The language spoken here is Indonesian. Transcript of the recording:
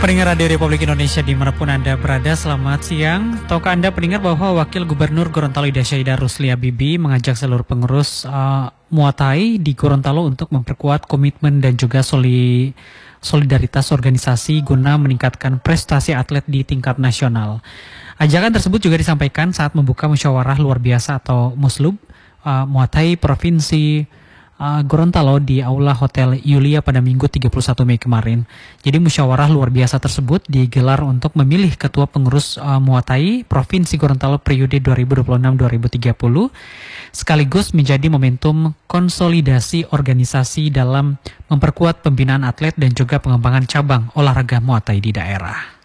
Pendengar Radio Republik Indonesia dimanapun Anda berada, selamat siang. Tahukah Anda pendengar bahwa Wakil Gubernur Gorontalo Ida Syaidah Rusli Habibie mengajak seluruh pengurus Muay Thai di Gorontalo untuk memperkuat komitmen dan juga solidaritas organisasi guna meningkatkan prestasi atlet di tingkat nasional. Ajakan tersebut juga disampaikan saat membuka musyawarah luar biasa atau Muslub Muay Thai Provinsi Gorontalo di Aula Hotel Yulia pada Minggu 31 Mei kemarin. Jadi musyawarah luar biasa tersebut digelar untuk memilih ketua pengurus Muay Thai Provinsi Gorontalo periode 2026-2030 sekaligus menjadi momentum konsolidasi organisasi dalam memperkuat pembinaan atlet dan juga pengembangan cabang olahraga Muay Thai di daerah.